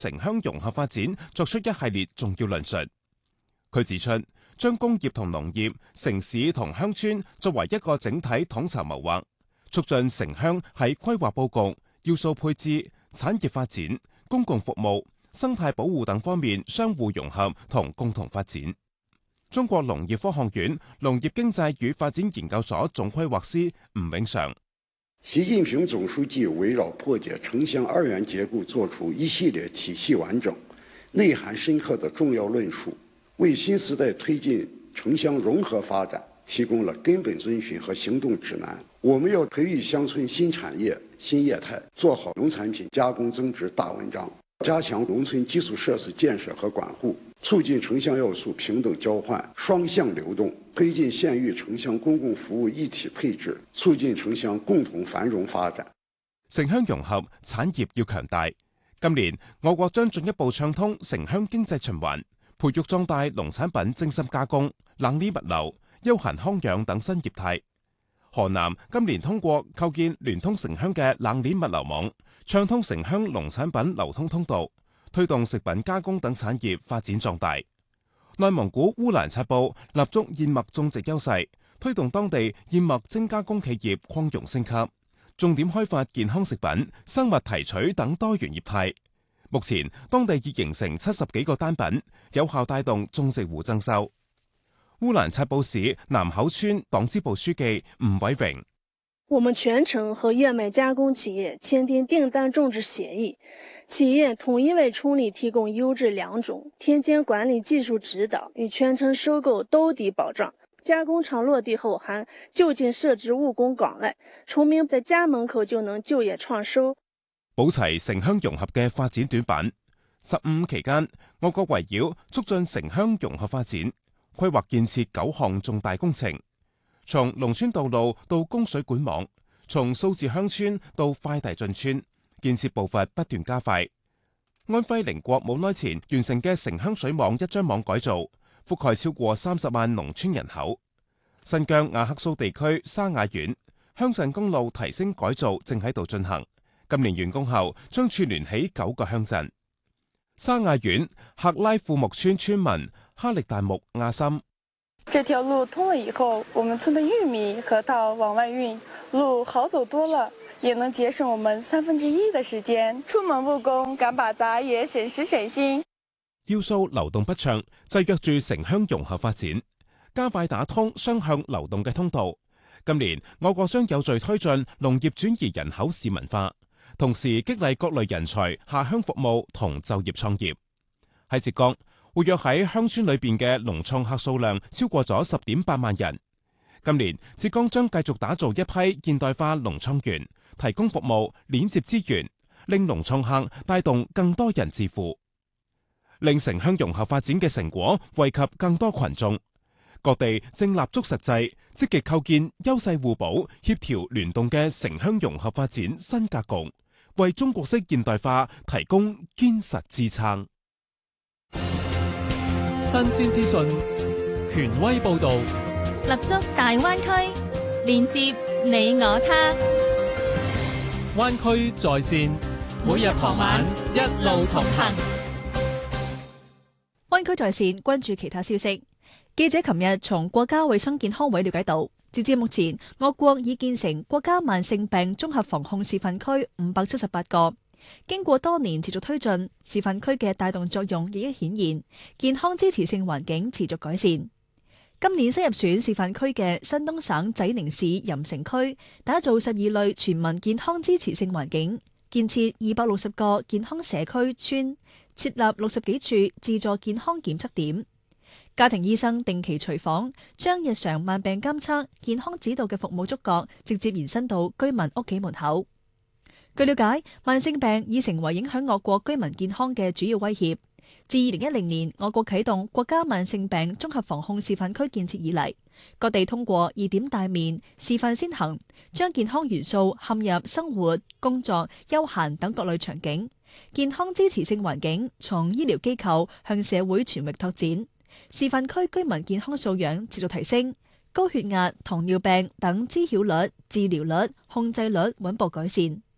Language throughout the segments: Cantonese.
城鄉融合發展作出一系列重要論述。佢指出，將工業同農業、城市同鄉村作為一個整體統籌謀劃，促進城鄉喺規劃佈局、要素配置、產業發展、公共服務、生態保護等方面相互融合同共同發展。中國農業科學院農業經濟與發展研究所總規劃師吳永常： 習近平總書記圍繞破解城鄉二元結構作出一系列體系完整、內涵深刻的重要論述，為新時代推進城鄉融合發展提供了根本遵循和行動指南。我們要培育鄉村新產業、新業態，做好農產品加工增值大文章，加強農村基礎設施建設和管護，促進城鄉要素平等交換、雙向流動，推進縣域城鄉公共服務一體配置，促進城鄉共同繁榮發展。 城鄉融合，產業要強大。今年我國將進一步暢通城鄉經濟循環，培育壯大農產品精深加工、冷鏈物流、休閒康養等新業態。河南今年通過構建聯通城鄉嘅冷鏈物流網，暢通城鄉農產品流通通道，推動食品加工等產業發展壯大。內蒙古烏蘭察布立足燕麥種植優勢，推動當地燕麥精加工企業擴容升級，重點開發健康食品、生物提取等多元業態。目前當地已形成70幾個單品，有效帶動種植戶增收。烏蘭察布市南口村黨支部書記吳偉榮： 我們全程和燕麥加工企業簽訂訂單種植協議，企業統一為村里提供優質良種、田間管理技術指導與全程收購兜底保障。加工廠落地後，還就近設置務工崗位，村民在家門口就能就業創收。 補齊城鄉融合嘅發展短板。15期間，我國圍繞促進城鄉融合發展，規劃建設9項重大工程，從農村道路到供水管網，從數字鄉村到快遞進村，建設步伐不斷加快。安徽寧國冇耐前完成嘅城鄉水網一張網改造，覆蓋超過30萬農村人口。新疆阿克蘇地區沙雅縣鄉鎮公路提升改造正喺度進行，今年完工後將串聯起9個鄉鎮。沙雅縣喀拉庫木村村民哈力達木亞森： 這條路通了以後，我們村的玉米和稻往外運，路好走多了，也能節省我們1/3的時間。出門務工趕把雜也省時省心。 要素流動不暢，制約住城鄉融合發展，加快打通雙向流動嘅通道。今年我國將有序推進農業轉移人口市民化，同時激勵各類人才下鄉服務同就業創業。喺浙江，活躍喺鄉村裏邊嘅農創客數量超過咗10.8萬人。今年浙江將繼續打造一批現代化農創園，提供服務，鏈接資源，令農創客帶動更多人致富，令城鄉融合發展嘅成果惠及更多群眾。各地正立足實際，積極構建優勢互補、協調聯動嘅城鄉融合發展新格局，為中國式現代化提供堅實支撐。 新鮮資訊，權威報導， 立足大灣區，連接你我他。 灣區在線，每日傍晚一路同行。 灣區在線，關注其他消息。記者琴日從國家衛生健康委了解到，截至目前，我國已建成國家慢性病綜合防控示範區578個。經過多年持續推進，示範區嘅帶動作用日益顯現，健康支持性環境持續改善。今年新入選示範區嘅山東省濟寧市鹽城區，打造12類全民健康支持性環境，建設260個健康社區村，設立60幾處自助健康檢測點。家庭醫生定期隨訪，將日常慢病監測、健康指導嘅服務觸覺直接延伸到居民屋企門口。據了解，慢性病已成為影響我國居民健康嘅主要威脅。自2010年我國啟動國家慢性病綜合防控示範區建設以嚟，各地通過2點大面、示範先行，將健康元素嵌入生活、工作、休閒等各類場景，健康支持性環境從醫療機構向社會全域拓展。示範區居民健康素養持續提升，高血壓、糖尿病等知曉率、治療率、控制率穩步改善。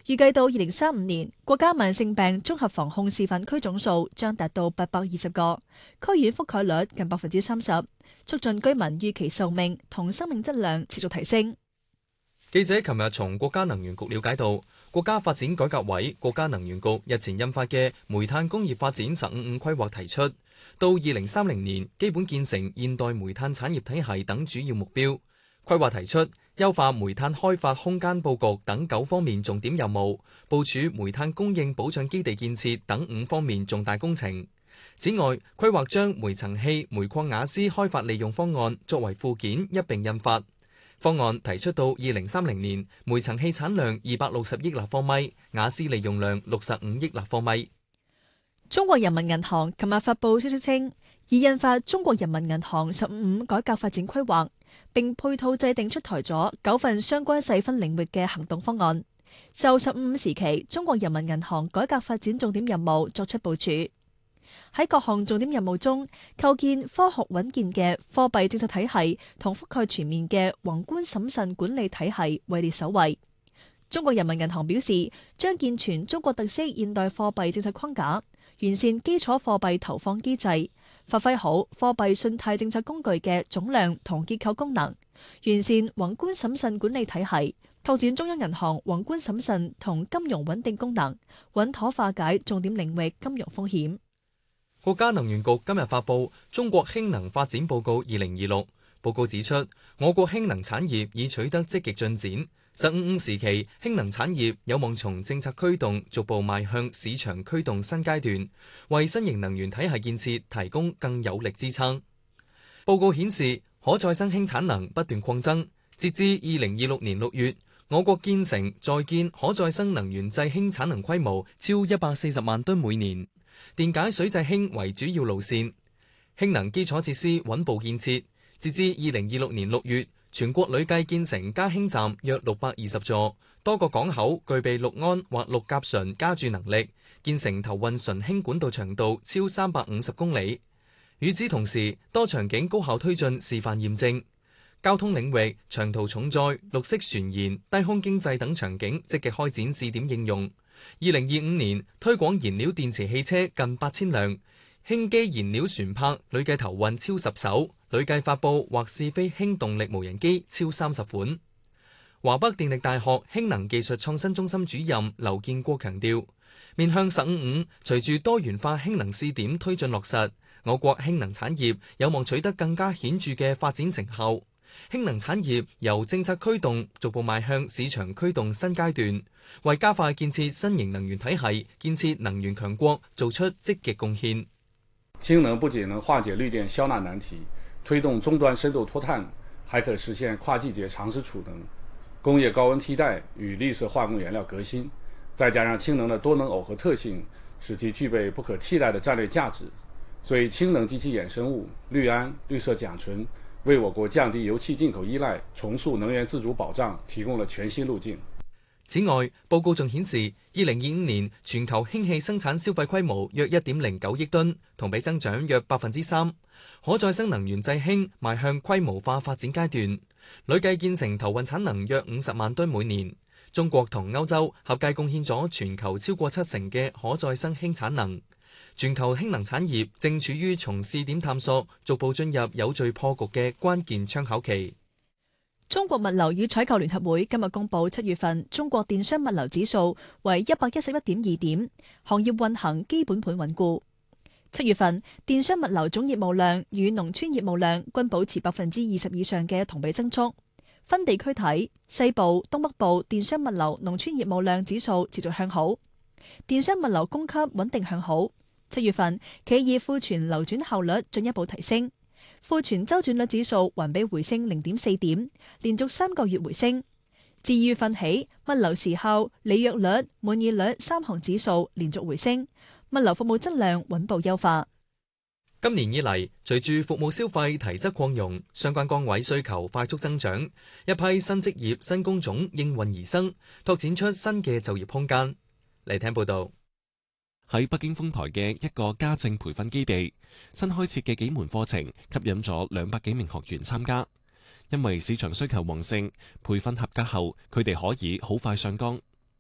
預計到2035年，國家慢性病綜合防控示範區總數將達到820個，區縣覆蓋率近30%，促進居民預期壽命同生命質量持續提升。 記者琴日從國家能源局了解到，國家發展改革委、國家能源局日前印發嘅煤炭工業發展15+5規劃提出，到2030年基本建成現代煤炭產業體系等主要目標。規劃提出優化煤炭開發空間佈局等9方面重點任務，部署煤炭供應保障基地建設等5方面重大工程。此外，規劃將煤層氣、煤礦瓦斯開發利用方案作為附件一併印發。方案提出到2030年，煤層氣產量260億立方米，瓦斯利用量65億立方米。 中國人民銀行琴日發布消息稱，已印發中國人民銀行15+5改革發展規劃，並配套制定出台咗9份相關細分領域嘅行動方案，就15時期中國人民銀行改革發展重點任務作出部署。喺各項重點任務中，構建科學穩健嘅貨幣政策體系同覆蓋全面嘅宏觀審慎管理體系位列首位。中國人民銀行表示，將健全中國特色現代貨幣政策框架，完善基礎貨幣投放機制，發揮好貨幣信貸政策工具嘅總量同結構功能，完善宏觀審慎管理體系，拓展中央銀行宏觀審慎同金融穩定功能，穩妥化解重點領域金融風險。 國家能源局今日發布《中國氫能發展報告2026》，報告指出，我國氫能產業已取得積極進展。15+5時期，氫能產業有望從政策驅動逐步邁向市場驅動新階段，為新型能源體系建設提供更有力支撐。報告顯示，可再生氫產能不斷擴增，截至2026年6月，我國建成在建可再生能源製氫產能規模超140萬噸每年。電解水製氫為主要路線，氫能基礎設施穩步建設。截至2026年6月，全國累計建成加氫站約620座，多個港口具備氯胺或氯甲醇加注能力，建成投運純氫管道長度超350公里。與此同時，多場景高效推進示範驗證。交通領域，長途重載、綠色船燃、低空經濟等場景積極開展試點應用。2025年推廣燃料電池汽車近8000輛，氫機燃料船舶累計投運超10艘，累計發布或試飛氫動力無人機超30款。華北電力大學氫能技術創新中心主任劉建國強調，面向15+5，隨住多元化氫能試點推進落實，我國氫能產業有望取得更加顯著嘅發展成效。氫能產業由政策驅動逐步邁向市場驅動新階段，為加快建設新型能源體系、建設能源強國做出積極貢獻。 氫能不僅能化解綠電消納難題，推動終端深度脫碳，還可實現跨季節長時儲能、工業高溫替代與綠色化工原料革新。再加上氫能的多能耦合特性，使其具備不可替代的戰略價值。所以氫能及其衍生物氯胺、綠色甲醇，為我國降低油氣進口依賴、重塑能源自主保障提供了全新路徑。 此外，報告仲顯示，2025年全球氫氣生產消費規模約1.09億噸，同比增長約3%。可再生能源製氫邁向規模化發展階段，累計建成投運產能約50萬噸每年。中國同歐洲合計貢獻咗全球超過70%嘅可再生氫產能。全球氫能產業正處於從試點探索逐步進入有序破局嘅關鍵窗口期。 中國物流與採購聯合會今日公布7月份中國電商物流指數為111.2點，行業運行基本盤穩固。7月份電商物流總業務量與農村業務量均保持20%以上嘅同比增速。分地區睇，西部、東北部電商物流農村業務量指數持續向好，電商物流供給穩定向好。7月份企業庫存流轉效率進一步提升，庫存周轉率指數環比回升0.4點，連續3個月回升。自2月份起，物流時效、履約率、滿意率3項指數連續回升，物流服務質量穩步優化。 今年以嚟，隨住服務消費提質擴容，相關崗位需求快速增長，一批新職業、新工種應運而生，拓展出新嘅就業空間。嚟聽報道。 喺北京豐台嘅一個家政培訓基地，新開設嘅幾門課程吸引咗200幾名學員參加。因為市場需求旺盛，培訓合格後，佢哋可以好快上崗。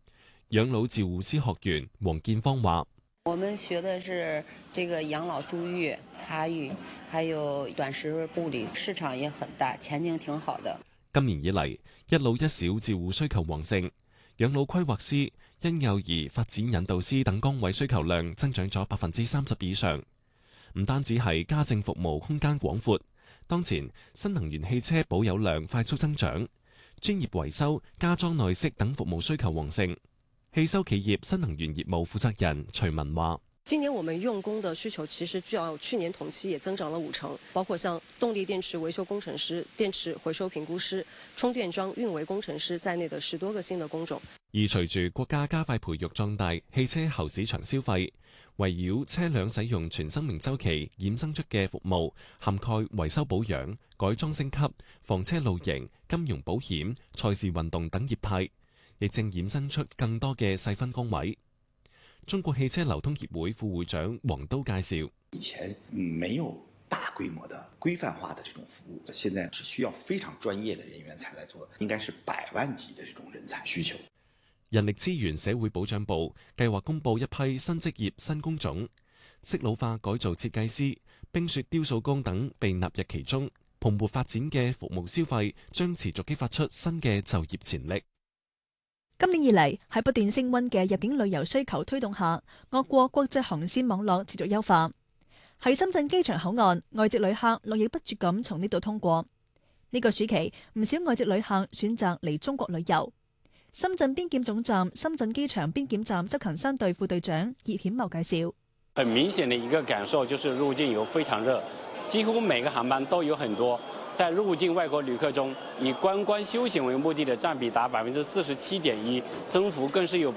養老照護師學員黃建芳話： 我們學的是這個養老助育、擦浴，還有短時護理，市場也很大，前景挺好的。 今年以嚟，一老一小照護需求旺盛，養老規劃師、嬰幼兒發展引導師等崗位需求量增長咗30%以上。唔單止係家政服務空間廣闊，當前新能源汽車保有量快速增長，專業維修、加裝內飾等服務需求旺盛。汽修企業新能源業務負責人徐文話： 今年我們用工的需求其實較去年同期也增長了50%，包括像動力電池維修工程師、電池回收評估師、充電樁運維工程師在內的10多個新的工種。 而隨住國家加快培育壯大汽車後市場消費，圍繞車輛使用全生命週期衍生出嘅服務，涵蓋維修保養、改裝升級、房車露營、金融保險、賽事運動等業態，亦正衍生出更多嘅細分崗位。中國汽車流通協會副會長黃都介紹： 以前沒有大規模的規範化的這種服務，現在是需要非常專業的人員才來做，應該是100萬級的這種人才需求。 人力資源社會保障部計劃公布一批新職業新工種，適老化改造設計師、冰雪雕塑工等被納入其中。蓬勃發展嘅服務消費將持續激發出新嘅就業潛力。 今年以嚟，喺不斷升溫嘅入境旅遊需求推動下，我國國際航線網絡持續優化。喺深圳機場口岸，外籍旅客絡繹不絕咁從呢度通過。呢個暑期，唔少外籍旅客選擇嚟中國旅遊。深圳邊檢總站、深圳機場邊檢站執勤3隊副隊長葉顯茂介紹： 很明顯的一個感受就是入境遊非常熱，幾乎每個航班都有很多。在入境外國旅客中，以觀光休閒為目的的佔比達47.1%，增幅更是有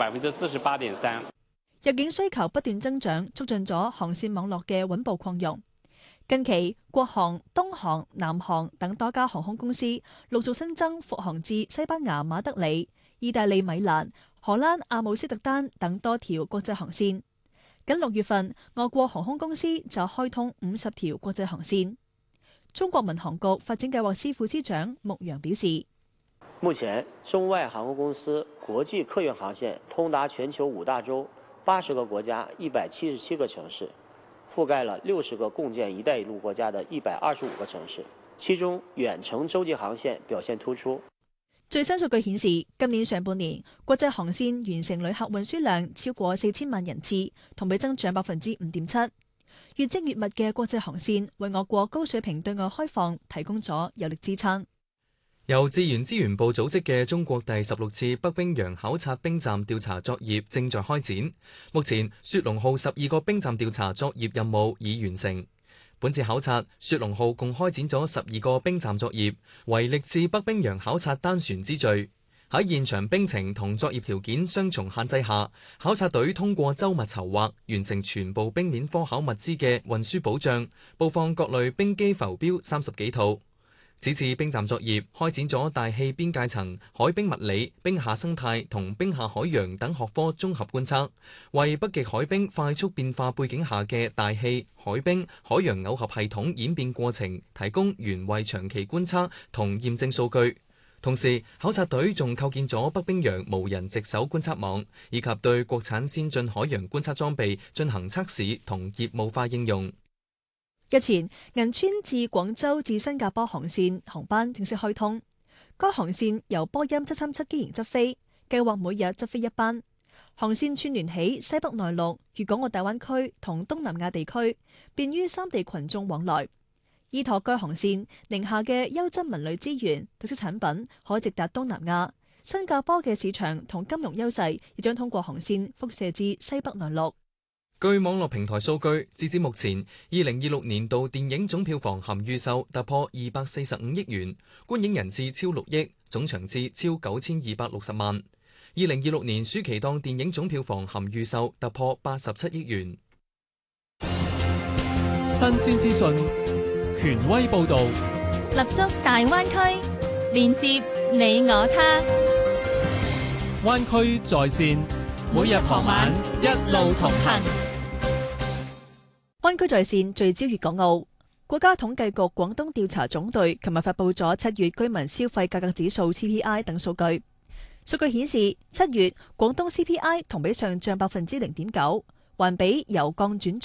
48.3%。 入境需求不斷增長，促進咗航線網絡嘅穩步擴容。近期，國航、東航、南航等多家航空公司陸續新增復航至西班牙馬德里、意大利米蘭、荷蘭阿姆斯特丹等多條國際航線。僅6月份，我國航空公司就開通50條國際航線。中國民航局發展計劃司副司長穆陽表示， 目前中外航空公司國際客運航線通達全球5大洲、80個國家、177個城市，覆蓋了60個共建“一帶一路”國家的125個城市，其中遠程洲際航線表現突出。 最新數據顯示，今年上半年國際航線完成旅客運輸量超過4000萬人次，同比增長5.7%。越積越密嘅國際航線為我國高水平對外開放提供咗有力支撐。 由自然資源部組織嘅中國第16次北冰洋考察冰站調查作業正在開展。目前，雪龍號12個冰站調查作業任務已完成。本次考察，雪龍號共開展咗12個冰站作業，為歷次北冰洋考察單船之最。喺現場冰情同作業條件雙重限制下，考察隊通過周密籌劃，完成全部冰面科考物資嘅運輸保障，布放各類冰機浮標30幾套。此次冰站作業開展咗大氣邊界層、海冰物理、冰下生態同冰下海洋等學科綜合觀測，為北極海冰快速變化背景下嘅大氣、海冰、海洋耦合系統演變過程提供原位長期觀測同驗證數據。同時，考察隊仲構建咗北冰洋無人值守觀測網，以及對國產先進海洋觀測裝備進行測試同業務化應用。 日前，銀川至廣州至新加坡航線航班正式開通。該航線由波音737機型執飛，計劃每日執飛1班。航線串聯起西北內陸、粵港澳大灣區同東南亞地區，便於三地群眾往來。依託該航線，寧夏嘅優質文旅資源、特色產品可直達東南亞。新加坡嘅市場同金融優勢亦將通過航線輻射至西北內陸。 據網絡平台數據，截至目前，2026年度電影總票房含預售突破245億元，觀影人次超6億，總場次超9260萬。2026年暑期檔電影總票房含預售突破87億元。 新鮮資訊，權威報導， 立足大灣區，連接你我他。 灣區在線，每日傍晚一路同行。 灣區在線聚焦粵港澳。國家統計局廣東調查總隊琴日發布咗7月居民消費價格指數 CPI 等數據。 數據顯示，7月廣東 CPI 同比上漲0.9%，環比由降轉